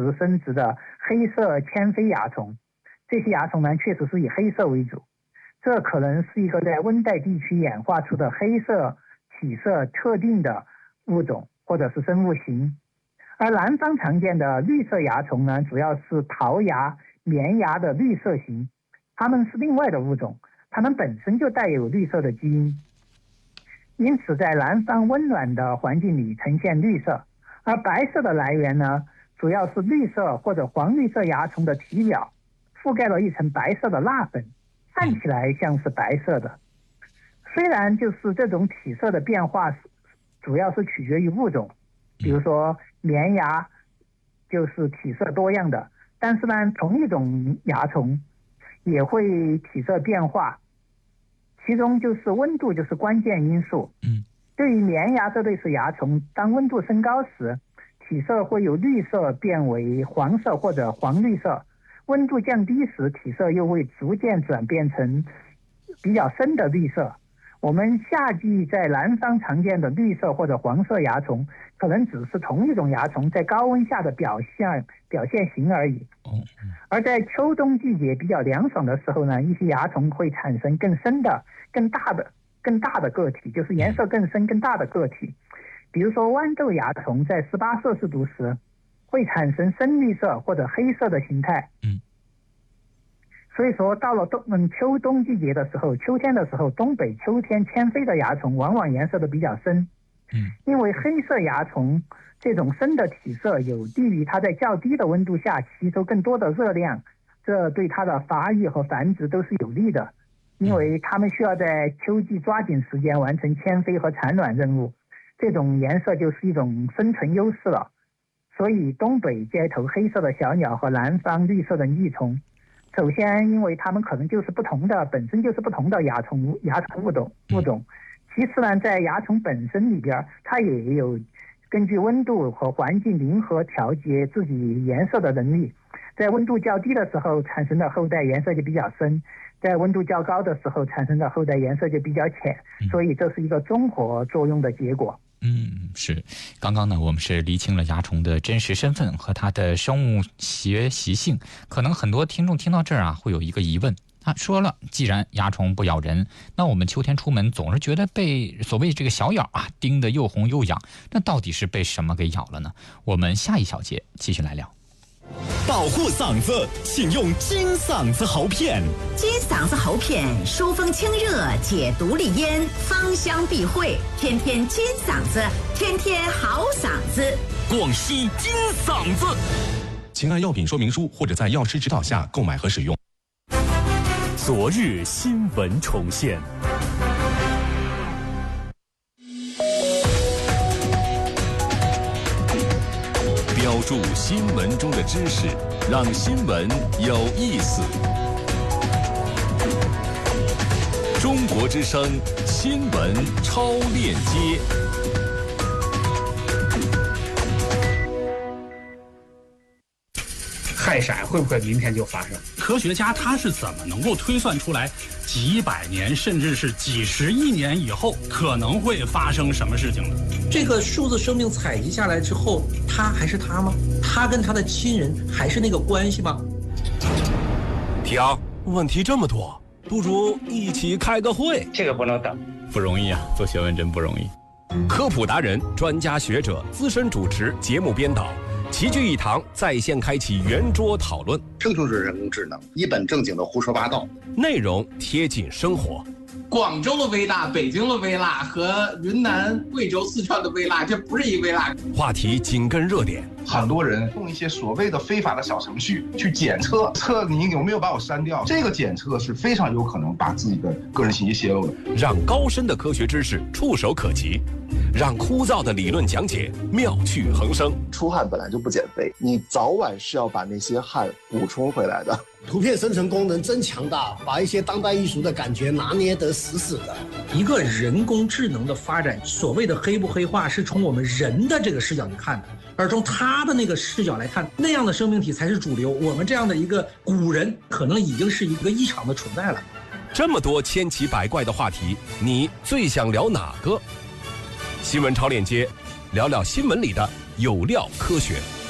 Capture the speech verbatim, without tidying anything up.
殖生殖的黑色铅飞蚜虫，这些蚜虫呢确实是以黑色为主，这可能是一个在温带地区演化出的黑色体色特定的物种或者是生物型。而南方常见的绿色蚜虫呢，主要是桃蚜、棉蚜的绿色型，它们是另外的物种，它们本身就带有绿色的基因，因此在南方温暖的环境里呈现绿色。而白色的来源呢，主要是绿色或者黄绿色蚜虫的体表覆盖了一层白色的蜡粉，看起来像是白色的。虽然就是这种体色的变化主要是取决于物种，比如说棉蚜就是体色多样的，但是呢同一种蚜虫也会体色变化，其中就是温度就是关键因素。嗯，对于棉蚜这类似蚜虫，当温度升高时，体色会由绿色变为黄色或者黄绿色，温度降低时，体色又会逐渐转变成比较深的绿色。我们夏季在南方常见的绿色或者黄色蚜虫，可能只是同一种蚜虫在高温下的表现表现型而已。而在秋冬季节比较凉爽的时候呢，一些蚜虫会产生更深的、更大的、更大的个体，就是颜色更深、更大的个体。比如说豌豆蚜虫在十八摄氏度时会产生深绿色或者黑色的形态。嗯。所以说到了冬嗯秋冬季节的时候，秋天的时候，东北秋天迁飞的蚜虫往往颜色都比较深。嗯，因为黑色蚜虫这种深的体色有利于它在较低的温度下吸收更多的热量，这对它的发育和繁殖都是有利的，因为它们需要在秋季抓紧时间完成迁飞和产卵任务，这种颜色就是一种生存优势了。所以东北街头黑色的小鸟和南方绿色的益虫，首先因为它们可能就是不同的本身就是不同的蚜虫蚜虫物种物种其次呢，在蚜虫本身里边，它也有根据温度和环境灵活调节自己颜色的能力。在温度较低的时候产生的后代颜色就比较深，在温度较高的时候产生的后代颜色就比较浅，所以这是一个综合作用的结果。 嗯，是。刚刚呢，我们是厘清了蚜虫的真实身份和它的生物学习性。可能很多听众听到这儿啊，会有一个疑问啊，说了，既然蚜虫不咬人，那我们秋天出门总是觉得被所谓这个小咬啊叮得又红又痒，那到底是被什么给咬了呢？我们下一小节继续来聊。 保护嗓子，请用金嗓子喉片。 金嗓子喉片疏风清热，解毒利咽，芳香避秽，天天金嗓子，天天好嗓子。 广西金嗓子，请按药品说明书或者在药师指导下购买和使用。昨日新闻重现。标注新闻中的知识，让新闻有意思。中国之声新闻超链接。 氦闪会不会明天就发生？ 科学家他是怎么能够推算出来几百年甚至是几十亿年以后可能会发生什么事情的？ 这个数字生命采集下来之后，他还是他吗？他跟他的亲人还是那个关系吗？ 提昂，问题这么多，不如一起开个会。 这个不能等， 不容易啊，做学问真不容易。 科普达人、专家学者、资深主持、节目编导齐聚一堂，在线开启圆桌讨论。 生就是人工智能，一本正经的胡说八道， 内容贴近生活。 广州的微辣、北京的微辣和云南、贵州、四川的微辣，这不是一微辣。 话题紧跟热点， 很多人用一些所谓的非法的小程序去检测，测你有没有把我删掉。这个检测是非常有可能把自己的个人信息泄露的。 让高深的科学知识触手可及，让枯燥的理论讲解妙趣横生。 出汗本来就不减肥，你早晚是要把那些汗补充回来的。 图片生成功能真强大，把一些当代艺术的感觉拿捏得死死的。 一个人工智能的发展，所谓的黑不黑化是从我们人的这个视角去看的，而从他的那个视角来看，那样的生命体才是主流。我们这样的一个古人，可能已经是一个异常的存在了。 这么多千奇百怪的话题，你最想聊哪个？新闻超链接，聊聊新闻里的有料科学。